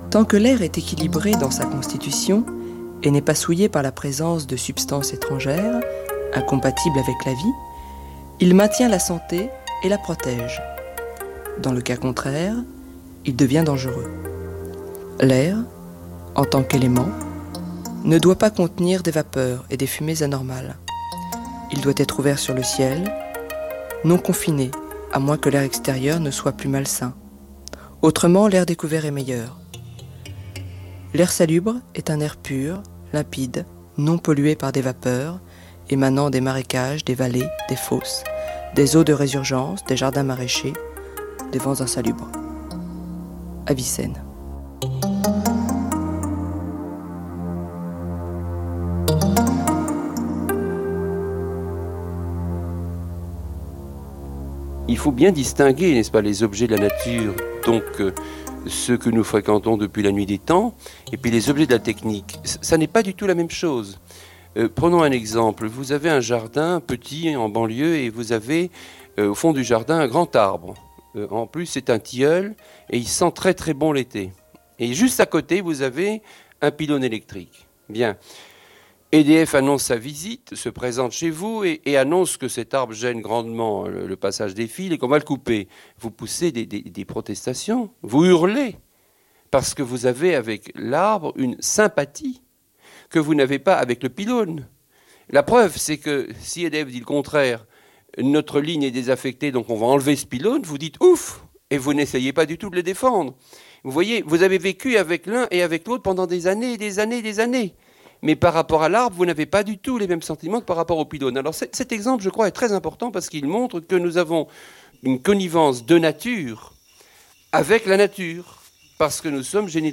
Tant que l'air est équilibré dans sa constitution et n'est pas souillé par la présence de substances étrangères, incompatibles avec la vie, il maintient la santé et la protège. Dans le cas contraire, il devient dangereux. L'air, en tant qu'élément, ne doit pas contenir des vapeurs et des fumées anormales. Il doit être ouvert sur le ciel, non confiné, à moins que l'air extérieur ne soit plus malsain. Autrement, l'air découvert est meilleur. L'air salubre est un air pur, limpide, non pollué par des vapeurs, émanant des marécages, des vallées, des fosses, des eaux de résurgence, des jardins maraîchers, des vents insalubres. Avicenne. Il faut bien distinguer, n'est-ce pas, les objets de la nature, donc ceux que nous fréquentons depuis la nuit des temps, et puis les objets de la technique. Ça n'est pas du tout la même chose. Prenons un exemple. Vous avez un jardin petit en banlieue et vous avez au fond du jardin un grand arbre. En plus, c'est un tilleul et il sent très très bon l'été. Et juste à côté, vous avez un pylône électrique. Bien. EDF annonce sa visite, se présente chez vous et annonce que cet arbre gêne grandement le passage des fils et qu'on va le couper. Vous poussez des protestations, vous hurlez, parce que vous avez avec l'arbre une sympathie que vous n'avez pas avec le pylône. La preuve, c'est que si EDF dit le contraire, notre ligne est désaffectée, donc on va enlever ce pylône, vous dites ouf, et vous n'essayez pas du tout de le défendre. Vous voyez, vous avez vécu avec l'un et avec l'autre pendant des années et des années et des années. Mais par rapport à l'arbre, vous n'avez pas du tout les mêmes sentiments que par rapport au pylône. Alors cet exemple, je crois, est très important parce qu'il montre que nous avons une connivence de nature avec la nature, parce que nous sommes génétiquement